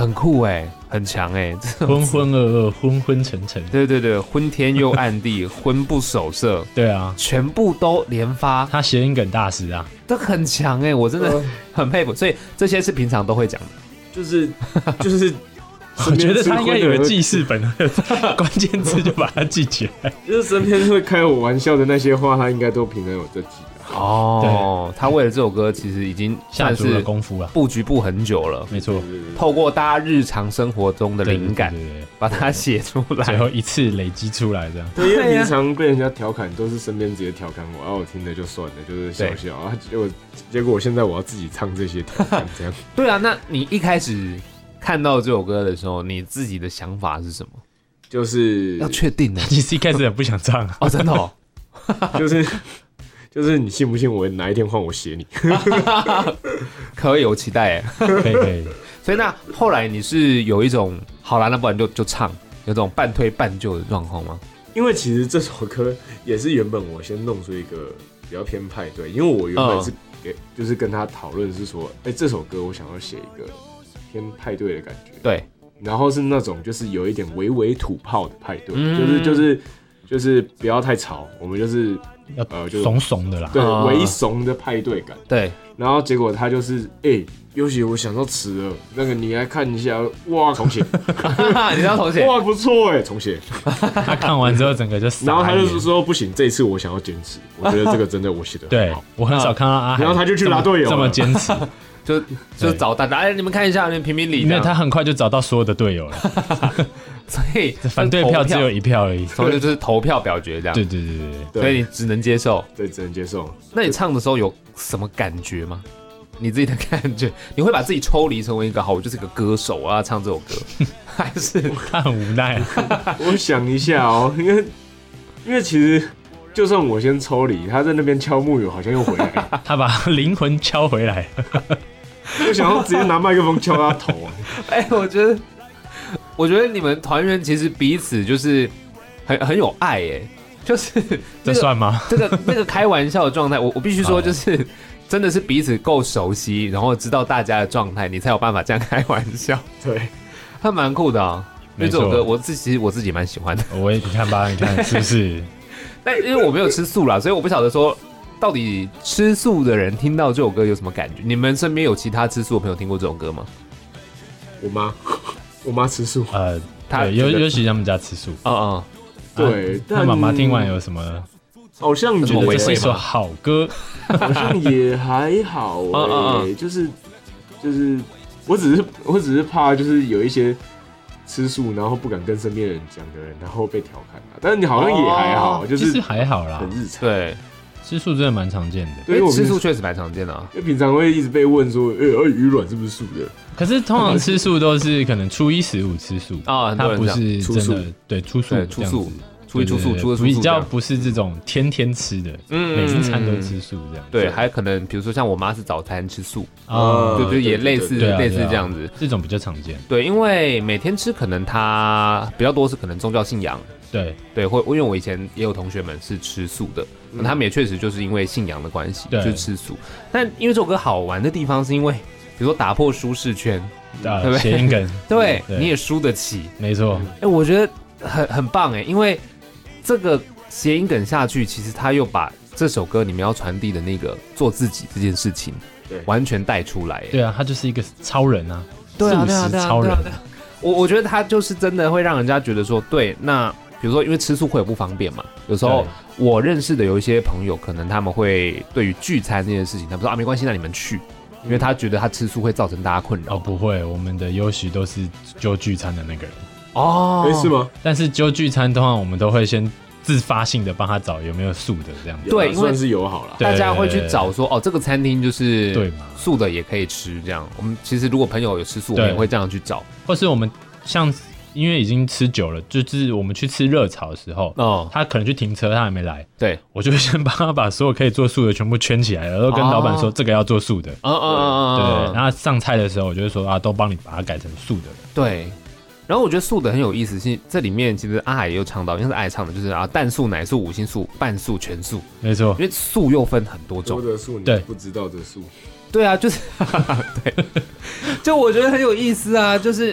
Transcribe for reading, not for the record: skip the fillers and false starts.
很酷哎，很强哎， 浑浑噩噩，昏昏沉沉。 对对对，昏天又暗地，魂不守舍。 对啊， 全部都连发， 他谐音梗大师啊， 都很强哎，我真的很佩服。所以这些是平常都会讲的， 就是我觉得他应该有个记事本，关键字就把它记起来。 就是身边会开我玩笑的那些话，他应该都平常有在记。 哦，他为了这首歌其实已经下足了功夫了， 布局布很久了。 没错， 透过大家日常生活中的灵感，把它写出来， 最后一次累积出来这样。 对，因为平常被人家调侃都是身边直接调侃我，然后我听了就算了，就是笑笑啊。结果我现在我要自己唱这些调侃，这样。 对啊，那你一开始看到这首歌的时候，你自己的想法是什么？ 就是要确定的。 其实一开始也不想唱哦，真的哦， 就是你信不信我哪一天换我写你？ 可以，我期待哎。 可以。 所以那后来你是有一种好啦，那不然就唱，有种半推半就的状况吗？ 因为其实这首歌也是原本我先弄出一个比较偏派对，因为我原本是就是跟他讨论是说，这首歌我想要写一个偏派对的感觉， 对， 然后是那种就是有一点微微土炮的派对，就是不要太吵，我们就是就怂怂的啦， 对，微怂的派对感， 对。 然后结果他就是尤其我想到词了，那个你来看一下，哇，重写， 你要重写， 哇，不错重写。 他看完之后整个就傻眼， 然后他就是说不行，这一次我想要坚持，我觉得这个真的我写的很好。 对，我很少看到阿海， 然后他就去拉队友这么坚持， 就找大家，你们看一下，你们评评理。 因为他很快就找到所有的队友了， 所以反对票只有1票而已， 所以就是投票表决这样。 对， 所以你只能接受， 对，只能接受。 那你唱的时候有什么感觉吗？你自己的感觉，你会把自己抽离成为一个我就是个歌手，我要唱这首歌，还是他很无奈我想一下因为其实就算我先抽离，他在那边敲木鱼好像又回来了， 他把灵魂敲回来了。 我想要直接拿麦克风敲他头我觉得你们团员其实彼此就是很有爱就是这算吗？ 那个开玩笑的状态，我必须说就是真的是彼此够熟悉，然后知道大家的状态，你才有办法这样开玩笑。 对， 他蛮酷的啊。因为这首歌其实我自己蛮喜欢的。 你看吧，你看是不是？ 但因为我没有吃素啦，所以我不晓得说到底吃素的人听到这首歌有什么感觉。你们身边有其他吃素的朋友听过这首歌吗？ 我妈吃素， 对，尤其他们家吃素。 对， 但妈妈听完有什么？ 好像觉得这是一首好歌， 好像也还好就是我只是怕就是有一些吃素然后不敢跟身边人讲的人，然后被调侃但是你好像也还好，就是其实还好啦， 很日常。 对， 吃素真的蛮常见的， 对，因为吃素确实蛮常见的因为平常会一直被问说，鱼卵是不是素的？ 可是通常吃素都是可能初一十五吃素他不是真的对初素这样子。 初一初素，初二初素， 比较不是这种天天吃的，每一餐都吃素这样。 对，还可能比如说像我妈是早餐吃素， 对， 也类似这样子， 这种比较常见。 对，因为每天吃可能它比较多是可能宗教信仰，对，或因为我以前也有同学们是吃素的，他们也确实就是因为信仰的关系就是吃素。但因为这首歌好玩的地方是因为，比如说打破舒适圈，对不对？ 谐音梗， 对，你也输得起， 没错。 我觉得很棒因为这个谐音梗下去，其实他又把这首歌你们要传递的那个做自己这件事情，完全带出来。 对啊，他就是一个超人啊， 对啊， 超人。 我觉得他就是真的会让人家觉得说，对，那比如说因为吃素会有不方便嘛，有时候我认识的有一些朋友，可能他们会对于聚餐这件事情，他们说没关系，那你们去。因为他觉得他吃素会造成大家困扰。 不会，我们的优许都是揪聚餐的那个人。 是吗？ 但是揪聚餐通常我们都会先自发性的帮他找有没有素的这样子。 对，因为算是友好了， 大家会去找说这个餐厅就是对嘛， 素的也可以吃这样。我们其实如果朋友有吃素，我们也会这样去找， 或是我们像因为已经吃久了，就是我们去吃热炒的时候，他可能去停车，他还没来， 对， 我就会先帮他把所有可以做素的全部圈起来，然后跟老板说这个要做素的，对，然后上菜的时候我就会说都帮你把它改成素的， 对。然后我觉得素的很有意思，是这里面其实阿海也有唱到，因为是阿海唱的，就是蛋素、奶素、五星素、半素、全素， 没错。 因为素又分很多种， 多的素你不知道的素， 对啊，就是对，就我觉得很有意思啊，就是